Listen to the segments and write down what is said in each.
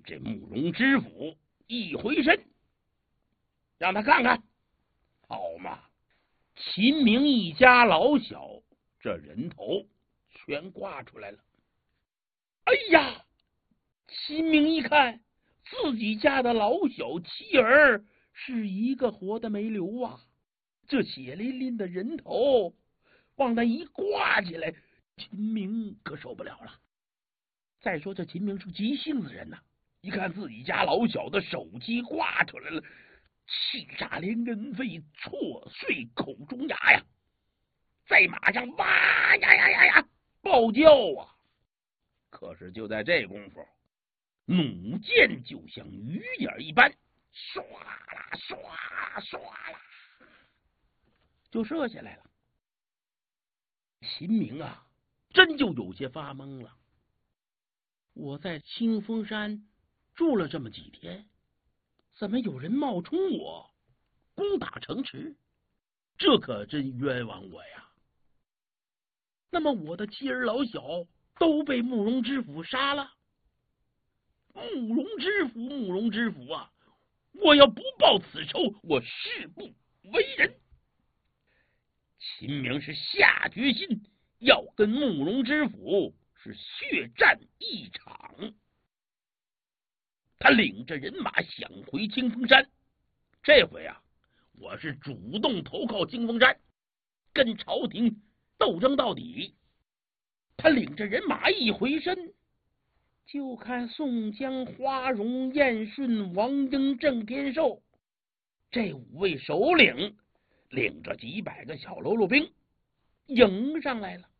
这慕容知府一回身，让他看看，好嘛，秦明一家老小这人头全挂出来了。哎呀，秦明一看自己家的老小妻儿是一个活的没留啊，这血淋淋的人头往那一挂起来，秦明可受不了了。再说这秦明是急性子人呐，一看自己家老小的首级挂出来了，气炸连根肺，挫碎口中牙呀，在马上哇呀呀呀呀暴叫啊！可是就在这功夫，弩箭就像雨点一般，唰啦唰啦唰啦就射下来了。秦明啊，真就有些发懵了。我在清风山住了这么几天，怎么有人冒充我攻打城池？这可真冤枉我呀！那么我的妻儿老小都被慕容知府杀了？慕容知府啊！我要不报此仇，我誓不为人。秦明是下决心要跟慕容知府是血战一场。他领着人马想回清风山，这回啊，我是主动投靠清风山，跟朝廷斗争到底。他领着人马一回身，就看宋江、花荣、燕顺、王英、郑天寿这5位首领领着几百个小喽啰兵迎上来了。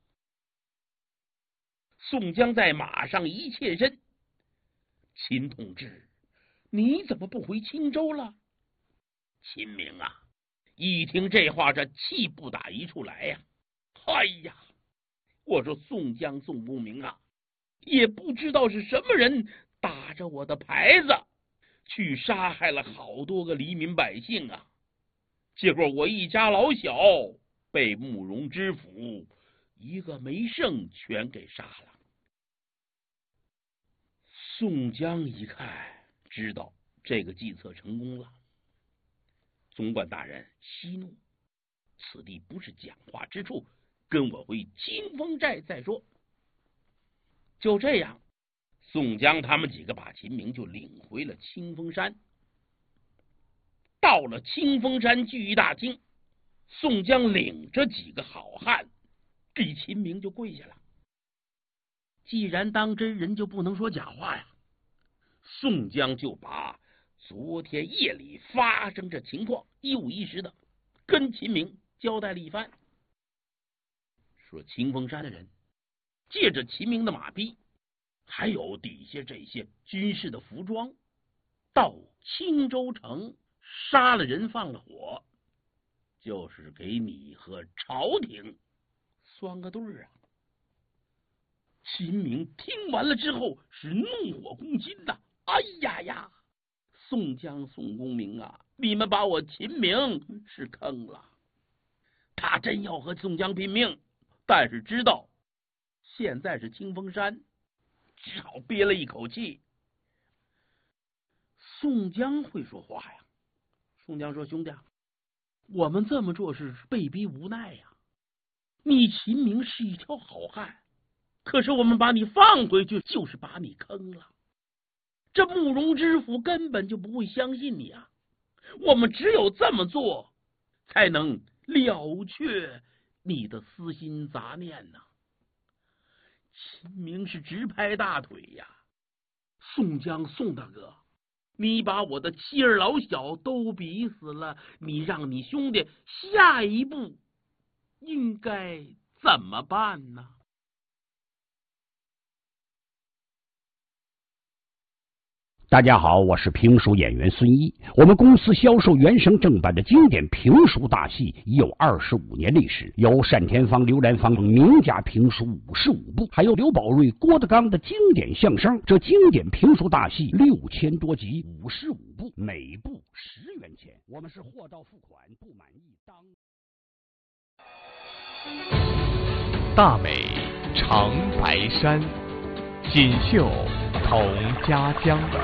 宋江在马上一欠身，秦同志，你怎么不回青州了？秦明啊，一听这话，这气不打一处来呀！哎呀，我说宋江、宋公明啊，也不知道是什么人打着我的牌子去杀害了好多个黎民百姓啊！结果我一家老小被慕容知府一个没剩全给杀了。宋江一看，知道这个计策成功了。总管大人息怒，此地不是讲话之处，跟我回清风寨再说。就这样，宋江他们几个把秦明就领回了清风山。到了清风山聚义大厅，宋江领着几个好汉给秦明就跪下了。既然当真人，就不能说假话呀。宋江就把昨天夜里发生这情况一五一十的跟秦明交代了一番，说清风山的人借着秦明的马匹，还有底下这些军事的服装，到青州城杀了人放了火，就是给你和朝廷算个对啊！秦明听完了之后是怒火攻心呐！哎呀呀，宋江、宋公明啊，你们把我秦明是坑了。他真要和宋江拼命，但是知道现在是清风山，只好憋了一口气。宋江会说话呀。宋江说：“兄弟，我们这么做是被逼无奈呀。你秦明是一条好汉，可是我们把你放回去，就是把你坑了。这慕容知府根本就不会相信你啊！我们只有这么做，才能了却你的私心杂念呐。”秦明是直拍大腿呀。宋江，宋大哥，你把我的妻儿老小都逼死了，你让你兄弟下一步应该怎么办呢？ 大家好，我是评书演员孙一。我们公司销售原声正版的经典评书大戏已有25年历史，有单田芳、刘兰芳名家评书55部，还有刘宝瑞、郭德纲的经典相声。这经典评书大戏6000多集，55部，每部10元钱。我们是货到付款，不满意当。 大美长白山，锦绣佟家江。